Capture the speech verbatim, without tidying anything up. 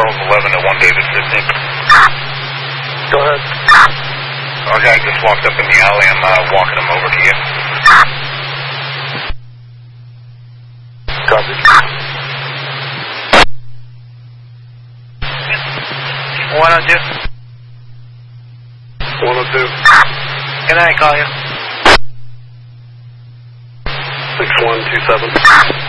Charles eleven to one David fifteen. Go ahead. Okay, I just walked up in the alley. I'm uh, walking him over to you. Copy. one oh two. one oh two. Can I call you? six one two seven.